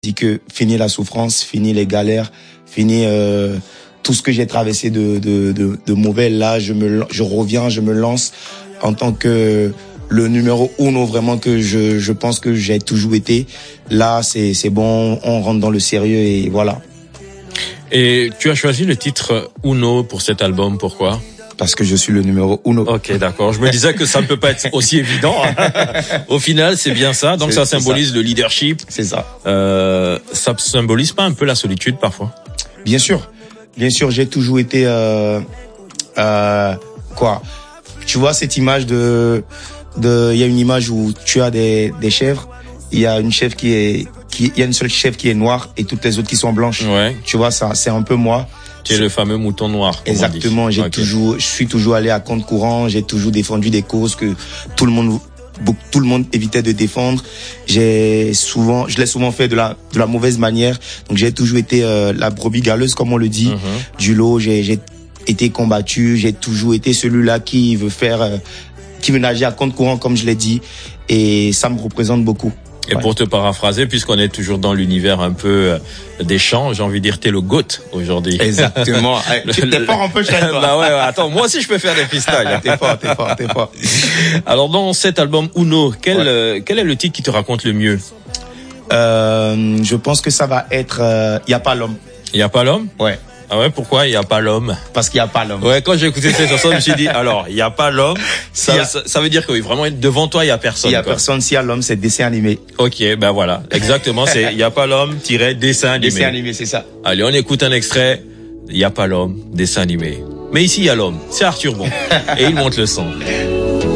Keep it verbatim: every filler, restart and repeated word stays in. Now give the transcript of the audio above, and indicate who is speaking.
Speaker 1: dis que fini la souffrance, fini les galères, fini euh, tout ce que j'ai traversé de, de, de, de mauvais. Là, je me, je reviens, je me lance en tant que le numéro uno vraiment que je, je pense que j'ai toujours été. Là, c'est, c'est bon, on rentre dans le sérieux et voilà.
Speaker 2: Et tu as choisi le titre Uno pour cet album, pourquoi?
Speaker 1: Parce que je suis le numéro uno.
Speaker 2: Ok, d'accord. Je me disais que ça ne peut pas être aussi évident. Au final, c'est bien ça. Donc
Speaker 1: c'est,
Speaker 2: ça symbolise ça. Le leadership.
Speaker 1: C'est ça.
Speaker 2: Euh, ça symbolise pas un peu la solitude parfois?
Speaker 1: Bien sûr. Bien sûr, j'ai toujours été... Euh, euh, quoi? Tu vois cette image de... de il y a une image où tu as des, des chèvres. Il y a une chèvre qui est... qui il y a une seule chèvre qui est noire et toutes les autres qui sont blanches.
Speaker 2: Ouais.
Speaker 1: Tu vois, ça, c'est un peu moi.
Speaker 2: Tu es le fameux mouton noir.
Speaker 1: Exactement. J'ai okay. toujours, je suis toujours allé à compte courant. J'ai toujours défendu des causes que tout le monde, tout le monde évitait de défendre. J'ai souvent, je l'ai souvent fait de la, de la mauvaise manière. Donc j'ai toujours été euh, la brebis galeuse, comme on le dit, mm-hmm. du lot. J'ai, j'ai été combattu. J'ai toujours été celui-là qui veut faire, euh, qui veut nager à compte courant, comme je l'ai dit. Et ça me représente beaucoup.
Speaker 2: Et ouais. Pour te paraphraser, puisqu'on est toujours dans l'univers un peu des chants, j'ai envie de dire t'es le GOAT aujourd'hui.
Speaker 1: Exactement. Tu t'es fort un peu, je toi.
Speaker 2: Bah ouais, ouais, attends, moi aussi je peux faire des freestyles.
Speaker 1: T'es fort, t'es fort, t'es fort.
Speaker 2: Alors dans cet album Uno, quel, ouais. euh, quel est le titre qui te raconte le mieux?
Speaker 1: euh, Je pense que ça va être euh, Y a pas l'homme.
Speaker 2: Y a pas l'homme?
Speaker 1: Ouais.
Speaker 2: Ah ouais, pourquoi il y a pas l'homme?
Speaker 1: Parce qu'il y a pas l'homme.
Speaker 2: Ouais, quand j'ai écouté cette chanson, je me suis dit, alors, il y a pas l'homme, ça, a... ça, ça veut dire que oui, vraiment, devant toi, il y a personne.
Speaker 1: Il y a
Speaker 2: quoi.
Speaker 1: personne, s'il y a l'homme, c'est dessin animé.
Speaker 2: Ok, ben voilà, exactement, c'est il y a pas l'homme, tiret, dessin animé.
Speaker 1: Dessin animé, c'est ça.
Speaker 2: Allez, on écoute un extrait, il y a pas l'homme, dessin animé. Mais ici, il y a l'homme, c'est Arthur Bon, et il monte le son.